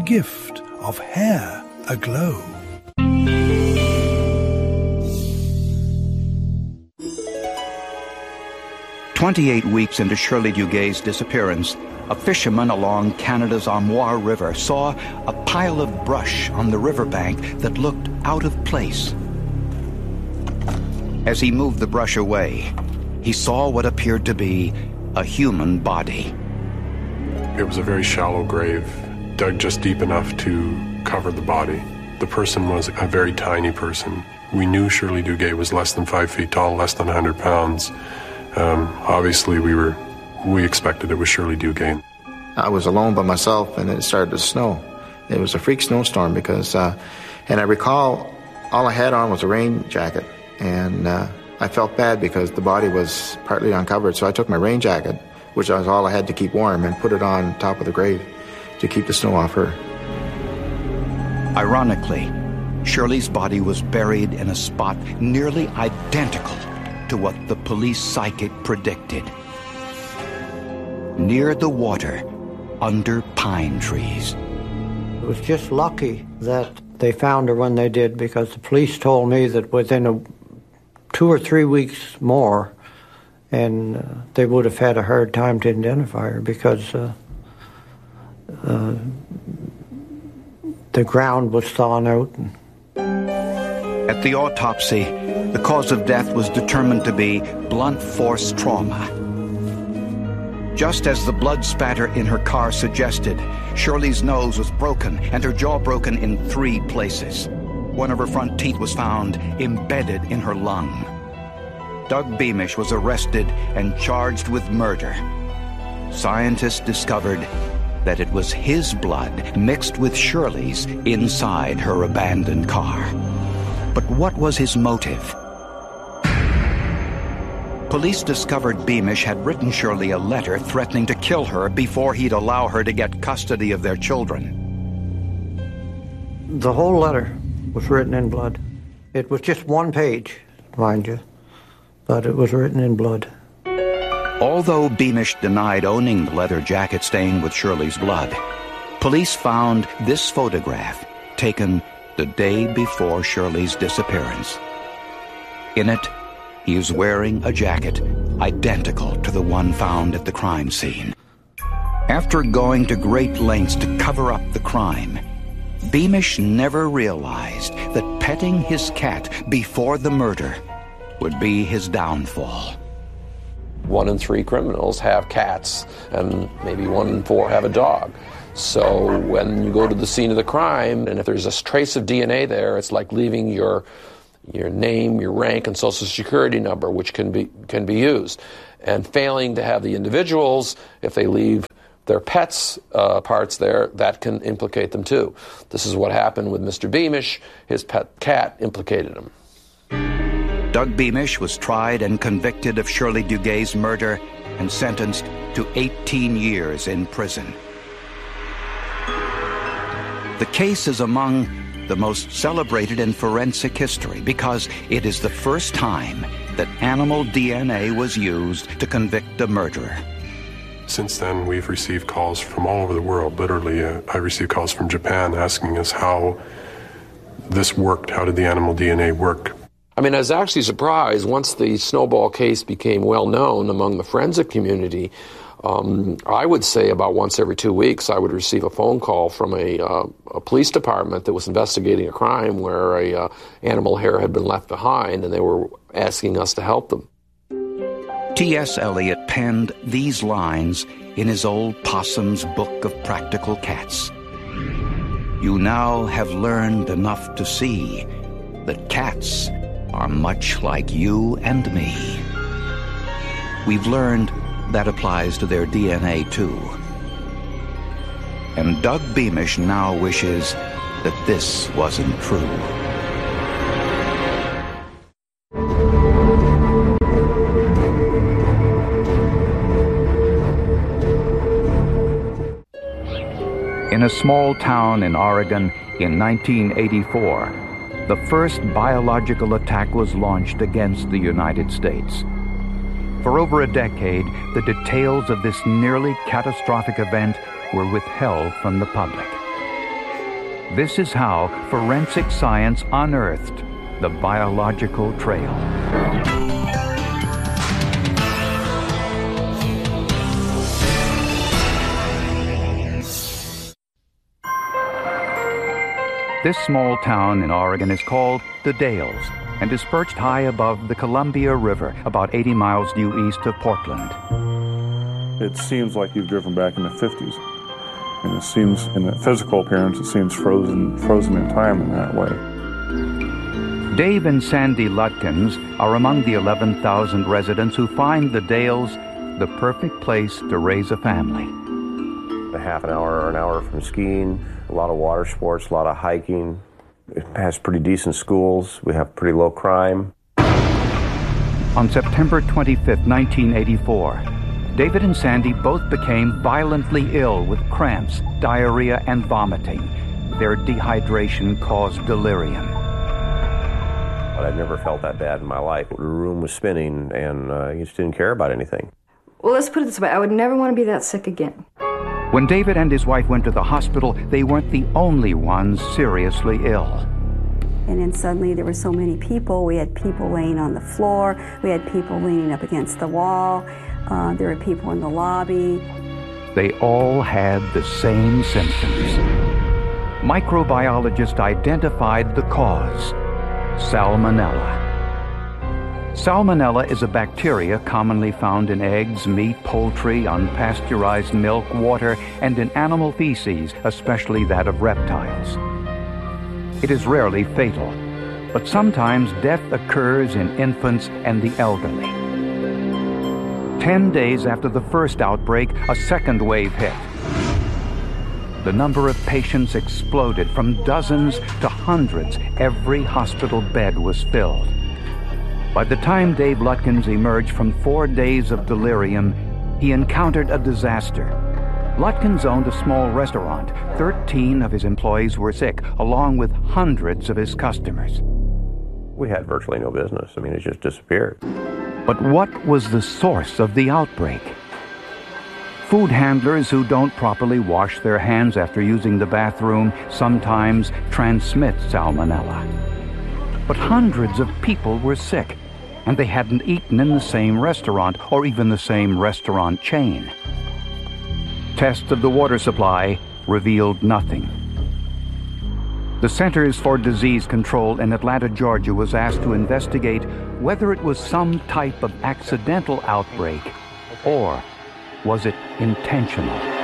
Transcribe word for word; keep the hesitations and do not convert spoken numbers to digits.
gift of hair aglow. Twenty-eight weeks into Shirley Duguay's disappearance, a fisherman along Canada's Armoire River saw a pile of brush on the riverbank that looked out of place. As he moved the brush away, he saw what appeared to be a human body. It was a very shallow grave, dug just deep enough to cover the body. The person was a very tiny person. We knew Shirley Dugay was less than five feet tall, less than one hundred pounds. Um, obviously, we were, we expected it was Shirley Dugay. I was alone by myself, and it started to snow. It was a freak snowstorm because, uh, and I recall all I had on was a rain jacket, and uh, I felt bad because the body was partly uncovered, so I took my rain jacket, which was all I had to keep warm, and put it on top of the grave to keep the snow off her. Ironically, Shirley's body was buried in a spot nearly identical to what the police psychic predicted. Near the water, under pine trees. It was just lucky that they found her when they did, because the police told me that within a, two or three weeks more, and uh, they would have had a hard time to identify her because uh, uh, the ground was thawing out. At the autopsy, the cause of death was determined to be blunt force trauma. Just as the blood spatter in her car suggested, Shirley's nose was broken and her jaw broken in three places. One of her front teeth was found embedded in her lung. Doug Beamish was arrested and charged with murder. Scientists discovered that it was his blood mixed with Shirley's inside her abandoned car. But what was his motive? Police discovered Beamish had written Shirley a letter threatening to kill her before he'd allow her to get custody of their children. The whole letter was written in blood. It was just one page, mind you, but it was written in blood. Although Beamish denied owning the leather jacket stained with Shirley's blood, police found this photograph taken the day before Shirley's disappearance. In it, he is wearing a jacket identical to the one found at the crime scene. After going to great lengths to cover up the crime, Beamish never realized that petting his cat before the murder would be his downfall. One in three criminals have cats, and maybe one in four have a dog. So when you go to the scene of the crime, and if there's a trace of D N A there, it's like leaving your your name, your rank, and social security number, which can be can be used. And failing to have the individuals, if they leave their pets' uh, parts there, that can implicate them too. This is what happened with Mister Beamish. His pet cat implicated him. Doug Beamish was tried and convicted of Shirley Dugay's murder and sentenced to eighteen years in prison. The case is among the most celebrated in forensic history because it is the first time that animal D N A was used to convict a murderer. Since then, we've received calls from all over the world. Literally, uh, I received calls from Japan asking us how this worked. How did the animal D N A work? I mean, I was actually surprised once the Snowball case became well known among the forensic community. Um, I would say about once every two weeks I would receive a phone call from a, uh, a police department that was investigating a crime where a uh, animal hair had been left behind, and they were asking us to help them. T S Eliot penned these lines in his old Possum's Book of Practical Cats. You now have learned enough to see that cats are much like you and me. We've learned that applies to their D N A too. And Doug Beamish now wishes that this wasn't true. In a small town in Oregon in nineteen eighty-four, the first biological attack was launched against the United States. For over a decade, the details of this nearly catastrophic event were withheld from the public. This is how forensic science unearthed the biological trail. This small town in Oregon is called The Dalles and is perched high above the Columbia River, about eighty miles due east of Portland. It seems like you've driven back in the fifties. And it seems, in the physical appearance, it seems frozen, frozen in time in that way. Dave and Sandy Lutkins are among the eleven thousand residents who find The Dalles the perfect place to raise a family. A half an hour or an hour from skiing, a lot of water sports, a lot of hiking. It has pretty decent schools. We have pretty low crime. On September twenty-fifth, nineteen eighty-four, David and Sandy both became violently ill with cramps, diarrhea, and vomiting. Their dehydration caused delirium. But I'd never felt that bad in my life. The room was spinning, and uh, you just didn't care about anything. Well, let's put it this way. I would never want to be that sick again. When David and his wife went to the hospital, they weren't the only ones seriously ill. And then suddenly there were so many people. We had people laying on the floor. We had people leaning up against the wall. Uh, there were people in the lobby. They all had the same symptoms. Microbiologists identified the cause: Salmonella. Salmonella is a bacteria commonly found in eggs, meat, poultry, unpasteurized milk, water, and in animal feces, especially that of reptiles. It is rarely fatal, but sometimes death occurs in infants and the elderly. Ten days after the first outbreak, a second wave hit. The number of patients exploded from dozens to hundreds. Every hospital bed was filled. By the time Dave Lutkins emerged from four days of delirium, he encountered a disaster. Lutkins owned a small restaurant. Thirteen of his employees were sick, along with hundreds of his customers. We had virtually no business. I mean, it just disappeared. But what was the source of the outbreak? Food handlers who don't properly wash their hands after using the bathroom sometimes transmit salmonella. But hundreds of people were sick, and they hadn't eaten in the same restaurant or even the same restaurant chain. Tests of the water supply revealed nothing. The Centers for Disease Control in Atlanta, Georgia was asked to investigate whether it was some type of accidental outbreak or was it intentional.